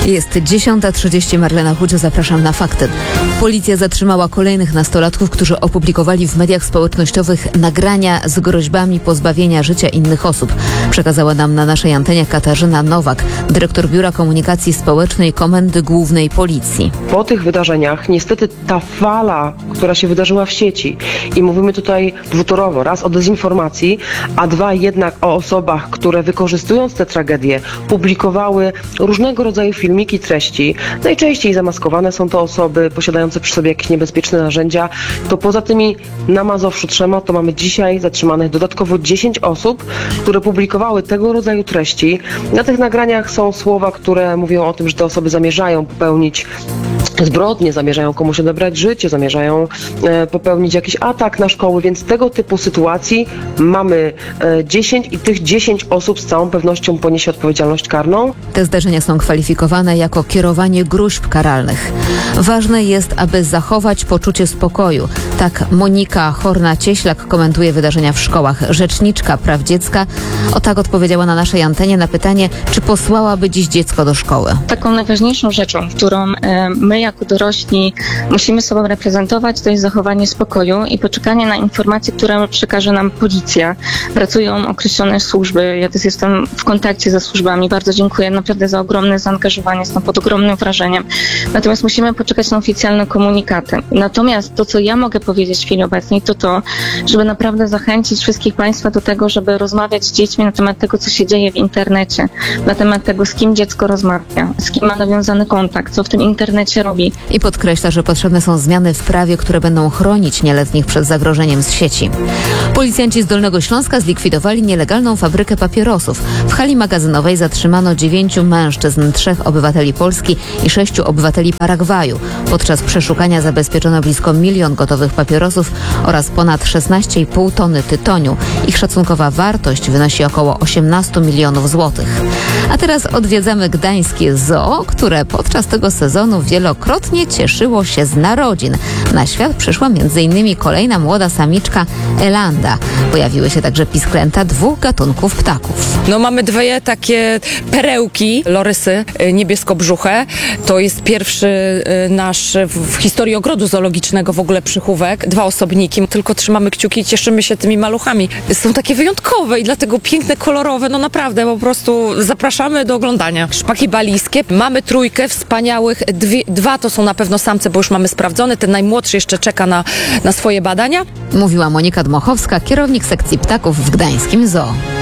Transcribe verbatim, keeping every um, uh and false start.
Jest dziesiąta trzydzieści, Marlena Chudzio, zapraszam na fakty. Policja zatrzymała kolejnych nastolatków, którzy opublikowali w mediach społecznościowych nagrania z groźbami pozbawienia życia innych osób. Przekazała nam na naszej antenie Katarzyna Nowak, dyrektor Biura Komunikacji Społecznej Komendy Głównej Policji. Po tych wydarzeniach niestety ta fala, która się wydarzyła w sieci, i mówimy tutaj dwutorowo, raz o dezinformacji, a dwa jednak o osobach, które wykorzystując te tragedie publikowały różnego rodzaju filmiki, treści. Najczęściej zamaskowane są to osoby posiadające przy sobie jakieś niebezpieczne narzędzia. To poza tymi na Mazowszu Trzema to mamy dzisiaj zatrzymanych dodatkowo dziesięć osób, które publikowały tego rodzaju treści. Na tych nagraniach są słowa, które mówią o tym, że te osoby zamierzają popełnić zbrodnie, zamierzają komuś odebrać życie, zamierzają e, popełnić jakiś atak na szkoły, więc tego typu sytuacji mamy e, dziesięć i tych dziesięć osób z całą pewnością poniesie odpowiedzialność karną. Te zdarzenia są kwalifikowane jako kierowanie gróźb karalnych. Ważne jest, aby zachować poczucie spokoju. Tak Monika Horna-Cieślak komentuje wydarzenia w szkołach. Rzeczniczka praw dziecka o tak odpowiedziała na naszej antenie na pytanie, czy posłałaby dziś dziecko do szkoły. Taką najważniejszą rzeczą, którą e, my jako dorośli musimy sobą reprezentować, to jest zachowanie spokoju i poczekanie na informacje, które przekaże nam policja. Pracują określone służby. Ja też jestem w kontakcie ze służbami. Bardzo dziękuję naprawdę za ogromne zaangażowanie. Jestem pod ogromnym wrażeniem. Natomiast musimy poczekać na oficjalne komunikaty. Natomiast to, co ja mogę powiedzieć w chwili obecnej, to to, żeby naprawdę zachęcić wszystkich Państwa do tego, żeby rozmawiać z dziećmi na temat tego, co się dzieje w internecie, na temat tego, z kim dziecko rozmawia, z kim ma nawiązany kontakt, co w tym internecie robi. I podkreśla, że potrzebne są zmiany w prawie, które będą chronić nieletnich przed zagrożeniem z sieci. Policjanci z Dolnego Śląska zlikwidowali nielegalną fabrykę papierosów. W hali magazynowej zatrzymano dziewięciu mężczyzn, trzech obywateli Polski i sześciu obywateli Paragwaju. Podczas przeszukania zabezpieczono blisko milion gotowych papierosów oraz ponad szesnaście i pół tony tytoniu. Ich szacunkowa wartość wynosi około osiemnaście milionów złotych. A teraz odwiedzamy gdańskie zoo, które podczas tego sezonu wielokrotnie cieszyło się z narodzin. Na świat przyszła między innymi kolejna młoda samiczka Elanda. Pojawiły się także pisklęta dwóch gatunków ptaków. No mamy dwie takie perełki, lorysy niebieskobrzuche. To jest pierwszy nasz w historii ogrodu zoologicznego w ogóle przychówek. Dwa osobniki. Tylko trzymamy kciuki i cieszymy się tymi maluchami. Są takie wyjątkowe i dlatego piękne, kolorowe. No naprawdę po prostu zapraszamy do oglądania. Szpaki balijskie. Mamy trójkę wspaniałych. Dwie, dwa to są na pewno samce, bo już mamy sprawdzone. Ten najmłodszy jeszcze czeka na, na swoje badania. Mówiła Monika Dmochowska, kierownik sekcji ptaków w gdańskim zoo.